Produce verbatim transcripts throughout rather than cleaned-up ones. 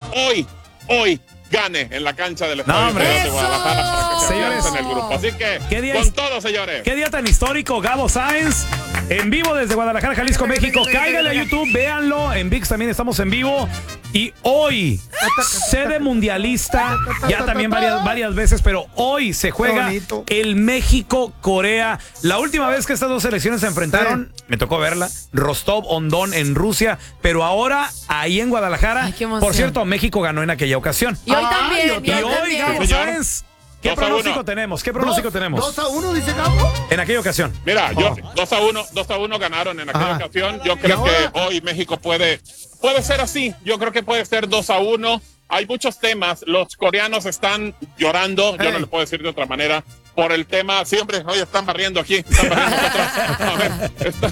hoy, hoy gane en la cancha del Estadio no, de Guadalajara para que se señores, en el grupo. Así que, ¿qué día con es? todo, señores. Qué día tan histórico, Gabo Sáenz, en vivo desde Guadalajara, Jalisco, México. Cáiganle a YouTube, véanlo. En ViX también estamos en vivo. Y hoy, sede mundialista, ya también varias, varias veces, pero hoy se juega el México-Corea. La última vez que estas dos selecciones se enfrentaron, me tocó verla, Rostov-on-Don en Rusia, pero ahora ahí en Guadalajara. Ay, qué emoción. Por cierto, México ganó en aquella ocasión. Y hoy también. Y hoy hoy, también. Gabo Sáenz, ¿qué Dos a pronóstico uno. tenemos? ¿Qué pronóstico Dos- tenemos? Dos a uno, dice Gabo. En aquella ocasión. Mira, yo Oh. dos a uno, dos a uno ganaron en aquella Ajá. ocasión. Yo creo ¿Y que ahora? hoy México puede, puede ser así. Yo creo que puede ser dos a uno. Hay muchos temas. Los coreanos están llorando, yo Hey. no le puedo decir de otra manera, por el tema. Siempre, oye, están barriendo aquí. Están barriendo atrás. A ver, está-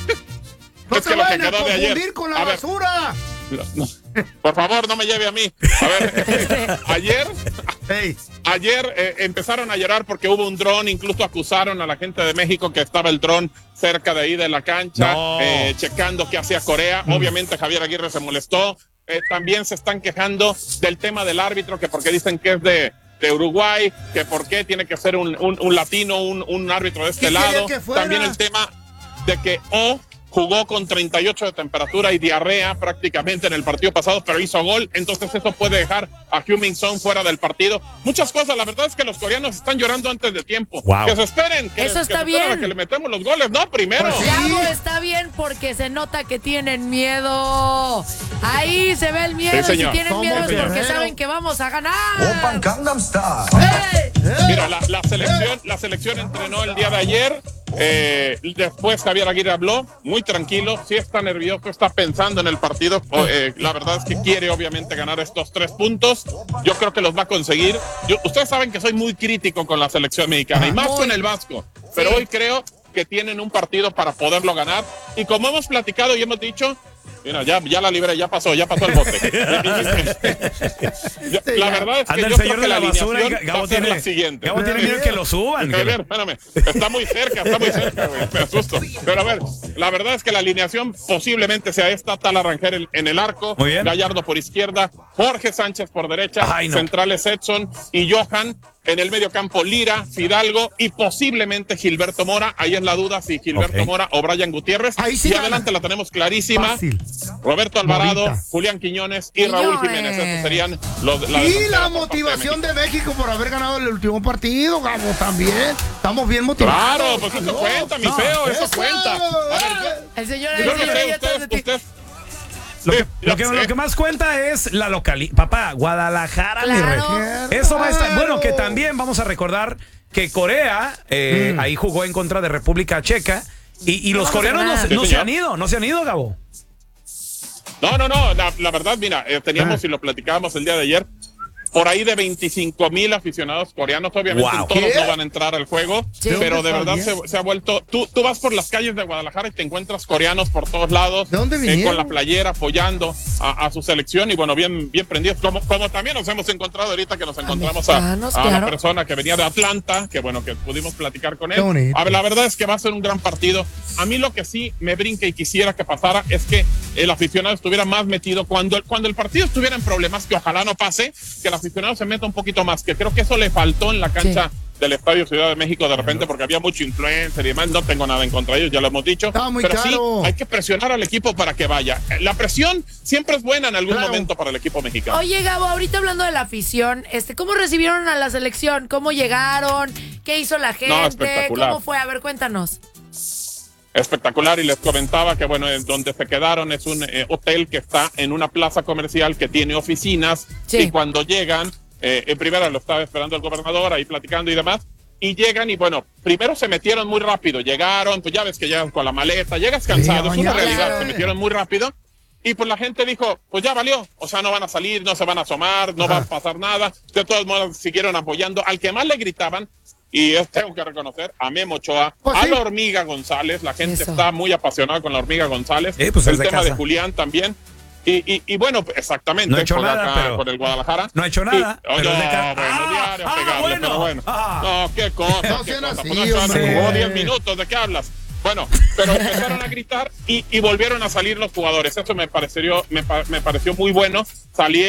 No es te que lo que vayan a quedó de ayer. confundir con la A ver, basura. no, por favor, no me lleve a mí. A ver, ayer, Hey. ayer eh, empezaron a llorar porque hubo un dron, incluso acusaron a la gente de México que estaba el dron cerca de ahí de la cancha, No. eh, checando qué hacía Corea. Obviamente Javier Aguirre se molestó. Eh, también se están quejando del tema del árbitro, que porque dicen que es de, de Uruguay, que por qué tiene que ser un, un, un latino, un, un árbitro de este ¿Qué quería lado. que fuera? También el tema de que O jugó con treinta y ocho de temperatura y diarrea prácticamente en el partido pasado, pero hizo gol, entonces eso puede dejar a Heung-min Son fuera del partido. Muchas cosas, la verdad es que los coreanos están llorando antes de tiempo. Wow. Que se esperen, que, Eso que está se esperen a bien. que le metemos los goles, no, primero. Pues sí. Gabo, está bien porque se nota que tienen miedo. Ahí se ve el miedo. Sí, y si señor. tienen Somos miedo es porque guerreros. saben que vamos a ganar. Open Gangnam Style. ¡Ey! Mira, la, la selección, la selección entrenó el día de ayer. Eh, después Javier Aguirre habló muy tranquilo, sí está nervioso, está pensando en el partido. O, eh, la verdad es que quiere obviamente ganar estos tres puntos. Yo creo que los va a conseguir. Yo, ustedes saben que soy muy crítico con la selección mexicana y más Muy. con el Vasco, pero Sí. hoy creo que tienen un partido para poderlo ganar. Y como hemos platicado y hemos dicho, mira, ya, ya la libré, ya pasó, ya pasó el bote. Yo- la verdad es que Anda yo el creo señor que de la la basura y alineación va Gabo a ser tiene, la siguiente. Gabo tiene miedo que lo suban. A ver, espérame, está muy cerca, está muy cerca, güey, me asusto. Pero a ver, la verdad es que la alineación posiblemente sea esta: Tala Rangel en, en el arco, Muy bien. Gallardo por izquierda, Jorge Sánchez por derecha, Ay, no. centrales Edson y Johan, en el medio campo Lira, Fidalgo y posiblemente Gilberto Mora. Ahí es la duda si Gilberto Ok. Mora o Brian Gutiérrez. Ahí sí y gana. adelante la tenemos clarísima. Fácil. Roberto Alvarado, Morita. Julián Quiñones y Raúl Quiñones. Jiménez. Esos serían los la Y delantera la por parte de motivación México. de México por haber ganado el último partido, Gabo, también. Estamos bien motivados. Claro, pues eso No, cuenta, mi no, feo, eso eso. cuenta. A ver, El señor ahí, yo no señor sé, ahí atrás de usted, ti. usted. Lo que, Sí, lo, que, ya sé. lo que más cuenta es la localidad. Papá, Guadalajara, mi Claro. rey. Eso va a estar. Claro. Bueno, que también vamos a recordar que Corea eh, Mm. ahí jugó en contra de República Checa. Y, y los Vamos a coreanos no, ganar. se- no Sí, se señor. han ido, no se han ido, Gabo. No, no, no, la, la verdad, mira, eh, teníamos Ah. y lo platicábamos el día de ayer, por ahí de veinticinco mil aficionados coreanos. Obviamente Wow. todos ¿Qué? no van a entrar al juego, Sí. pero de ¿De dónde verdad se, salieron? se ha vuelto. Tú, tú vas por las calles de Guadalajara y te encuentras coreanos por todos lados, ¿De dónde eh, vinieron? con la playera apoyando a, a su selección y bueno, bien, bien prendidos. Como, como también nos hemos encontrado ahorita que nos encontramos a, mexicanos, a claro. la persona que venía de Atlanta, que bueno, que pudimos platicar con Qué él. bonito. A ver, la verdad es que va a ser un gran partido. A mí lo que sí me brinca y quisiera que pasara es que el aficionado estuviera más metido cuando, cuando el partido estuviera en problemas, que ojalá no pase, que el aficionado se meta un poquito más, que creo que eso le faltó en la cancha del Estadio Ciudad de México de repente, porque había mucho influencer y demás. No tengo nada en contra de ellos, ya lo hemos dicho. Estaba muy pero caro. sí, hay que presionar al equipo para que vaya. La presión siempre es buena en algún Claro. momento para el equipo mexicano. Oye, Gabo, ahorita hablando de la afición, este, ¿cómo recibieron a la selección? ¿Cómo llegaron? ¿Qué hizo la gente? espectacular. ¿Cómo fue? A ver, cuéntanos. Espectacular, y les comentaba que bueno, en donde se quedaron es un eh, hotel que está en una plaza comercial que tiene oficinas. Sí. Y cuando llegan, eh, en primera lo estaba esperando el gobernador ahí platicando y demás, y llegan y bueno, primero se metieron muy rápido, llegaron, pues ya ves que llegan con la maleta, llegas cansado, Sí, es una mañana. realidad, se metieron muy rápido. Y pues la gente dijo, pues ya valió, o sea, no van a salir, no se van a asomar, no Ajá. va a pasar nada. De todos modos, siguieron apoyando. Al que más le gritaban, y es, tengo que reconocer, a Memo Ochoa, Pues a sí. la Hormiga González, la gente Eso. está muy apasionada con la Hormiga González. Eh, pues es el de tema casa. de Julián también. Y, y, y bueno, exactamente, No ha hecho juega nada, acá pero- con el Guadalajara. No ha hecho nada, Y- pero no, es de ca- bueno, Ah, diario a ah, pegarle, bueno. pero bueno. Ah. No, qué cosa, No qué sean cosa. así, Pues no sean- hombre. jugó diez minutos, ¿de qué hablas? Bueno, pero empezaron a gritar y, y volvieron a salir los jugadores. Eso me pareció, me, pa- me pareció muy bueno. Salieron,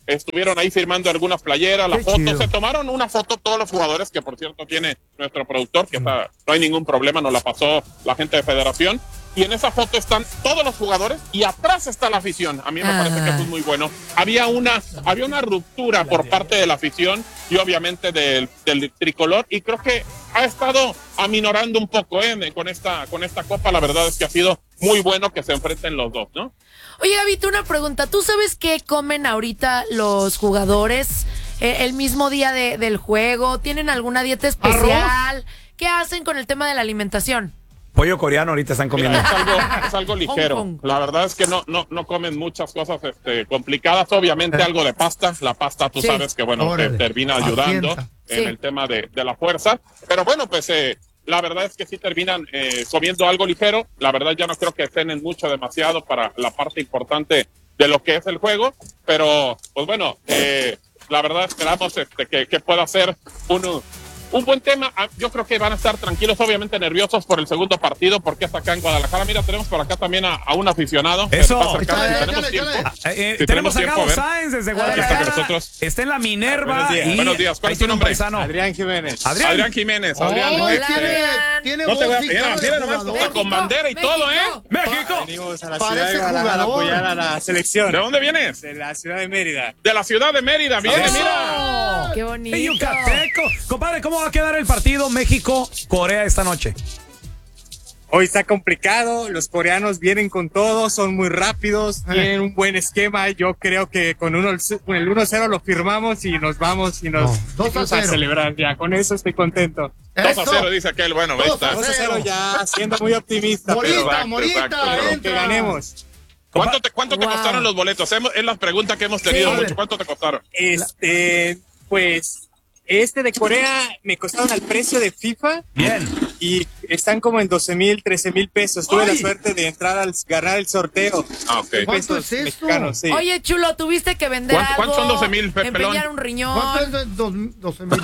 estuvieron ahí firmando algunas playeras, la Qué foto, chido. se tomaron una foto todos los jugadores, que por cierto tiene nuestro productor, que está, no hay ningún problema, nos la pasó la gente de Federación, y en esa foto están todos los jugadores y atrás está la afición. A mí me Ah. parece que eso es muy bueno. Había una, había una ruptura por parte de la afición y obviamente del, del tricolor, y creo que ha estado aminorando un poco ¿eh? con esta, con esta copa. La verdad es que ha sido muy bueno que se enfrenten los dos, ¿no? Oye, Gabito, una pregunta. ¿Tú sabes qué comen ahorita los jugadores eh, el mismo día de, del juego? ¿Tienen alguna dieta especial? ¿Qué hacen con el tema de la alimentación? Pollo coreano ahorita están comiendo. Mira, es algo, es algo ligero. Hong Kong. La verdad es que no, no, no comen muchas cosas este, complicadas. Obviamente algo de pasta. La pasta, tú Sí. sabes que bueno, te Órale. termina ayudando Asienta. en Sí. el tema de, de la fuerza. Pero bueno, pues eh, la verdad es que sí terminan eh, comiendo algo ligero. La verdad ya no creo que cenen mucho, demasiado para la parte importante de lo que es el juego. Pero pues bueno, eh, la verdad esperamos este, que, que pueda ser un... Un buen tema. Ah, yo creo que van a estar tranquilos, obviamente nerviosos por el segundo partido, porque es acá en Guadalajara. Mira, tenemos por acá también a, a un aficionado. que Eso. está acercando. Échale, Tenemos échale, tiempo. échale. Eh, eh, Sí, tenemos tenemos a tiempo, Gabo a ver. Sáenz desde Aquí está con Guadalajara. nosotros. Está en la Minerva. Buenos días. Y Buenos días. ¿Cuál ahí es tu tiene un nombre? paisano. Adrián Jiménez. Adrián. Adrián Jiménez. Adrián, Oh, este, tiene, Adrián. tiene no te voy a voz y mira, cara de mira nomás, jugador. está con bandera y todo, ¿eh? México. Venimos a la Parece ciudad de Guadalajara a jugador. apoyar a la selección. ¿De dónde vienes? De la ciudad de Mérida. De la ciudad de Mérida. Viene, Eso. mira. ¡Qué bonito! ¡Ey, Yucateco! Compadre, ¿cómo va a quedar el partido México-Corea esta noche? Hoy está complicado, los coreanos vienen con todo, son muy rápidos, tienen un buen esquema. Yo creo que con, uno, con el uno cero lo firmamos y nos vamos y nos No, dos a vamos a cero. celebrar. Ya, con eso estoy contento. dos a Eso. cero, dice aquel. Bueno, ahí Dos está. a dos a cero ya siendo muy optimista, Morita, pero Exacto, morita, exacto, pero que entra. ganemos. ¿Cuánto te, cuánto te Wow. costaron los boletos? Hemos- es la pregunta que hemos tenido Sí. mucho. ¿Cuánto te costaron? Este, pues, este de Corea me costaron al precio de FIFA. Bien. Y están como en doce mil, trece mil pesos. Tuve la ¡Ay! suerte de entrar al ganar el sorteo. Ah, ok. ¿Cuánto Pesos es eso? mexicanos, sí. Oye, chulo, tuviste que vender ¿Cuánto- algo. cuántos son doce mil, pe- empeñar pelón? un riñón. ¿Cuánto es de dos- doce mil?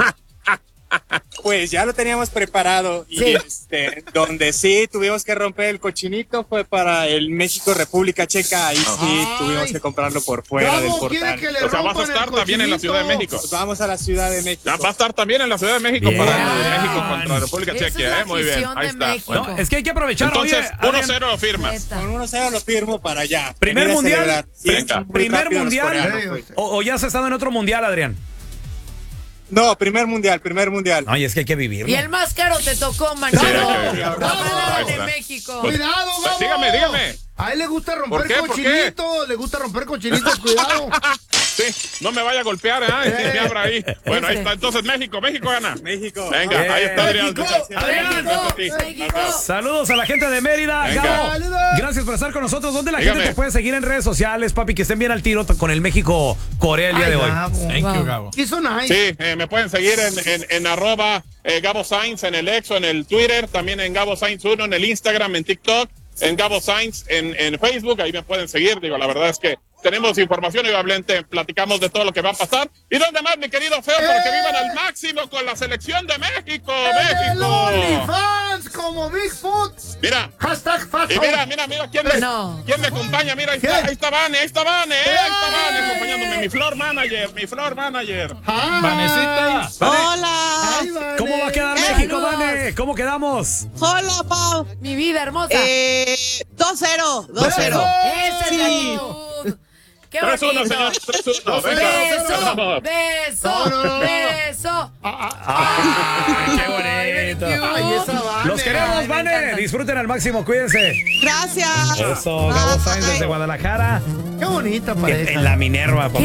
Pues ya lo teníamos preparado. Y Sí. este, donde sí tuvimos que romper el cochinito fue para el México-República Checa. Ahí sí Ay. tuvimos que comprarlo por fuera del Gabo quiere portal. que le O sea, vas a rompan el estar también en la Ciudad de cochinito. México. Vamos a la Ciudad de México. Ya va a estar también en la Ciudad de México Bien. para México contra República Esa es Chequia, la ¿eh? Muy bien. afición Ahí de está. México. Bueno. No, es que hay que aprovechar. Entonces, Oye, uno Adrián, cero lo firmas. Neta. Con uno cero lo firmo para allá. Primer Venir a mundial. celebrar. Sí, Venga. son muy primer rápidos los mundial. coreanos, Sí, pues. sí. O, o ya has estado en otro mundial, Adrián. No, primer mundial, primer mundial. Oye, es que hay que vivirlo. Y el más caro te tocó, manito. Sí, hay que ver. No ganaron Ahí en está. México. Cuidado, Gabo. Dígame, dígame. A él le gusta ¿Por romper qué? ¿Por qué? cochinitos, le gusta romper cochinitos, cuidado. Sí, no me vaya a golpear, ¿eh? Y me abra ahí. Bueno, ahí está. Entonces, México, México gana. México. Venga, Bien. ahí está Adrián. México. Adrián. México, México. Saludos a la gente de Mérida. Venga. Gabo, Saludos. gracias por estar con nosotros. ¿Dónde la Dígame. gente te puede seguir en redes sociales, papi? Que estén bien al tiro con el México-Corea el día Ay, de hoy. Gabo. Thank Wow. you, Gabo. Hizo nice. Sí, eh, me pueden seguir en, en, en arroba eh, Gabo Sainz en el Exo, en el Twitter, también en Gabo Sainz uno, en el Instagram, en TikTok, en Gabo Sainz en, en Facebook, ahí me pueden seguir. Digo, la verdad es que tenemos información y obviamente platicamos de todo lo que va a pasar. ¿Y dónde más, mi querido Feo? Para que vivan al máximo con la selección de México. El ¡México! OnlyFans como Bigfoot. Mira, Hashtag fast y mira, mira, mira, ¿quién me, No. ¿quién me acompaña? Mira, ahí ¿Qué? está, ahí está Vane, ahí está Vane, eh, ahí está Vane acompañándome, mi floor manager, mi floor manager. Vanesita. Vane, Hola, Ay, vale. ¿cómo va a quedar Eh, México, saludos. Vane? ¿Cómo quedamos? hola, Pau. Mi vida hermosa. Eh, dos cero, dos cero. Esa es la Sí. actitud. Qué tres uno, bonito. señor, tres uno, venga. Beso, Vamos. beso, No, no, no. beso. ¡Ay, qué bonito! Ay, esa Vane. Los queremos, Ay, me Vane. encanta. Disfruten al máximo, cuídense. Gracias. Eso, Gabo Sainz Bye. desde Guadalajara. Qué bonita En, pareja. en la Minerva, papá.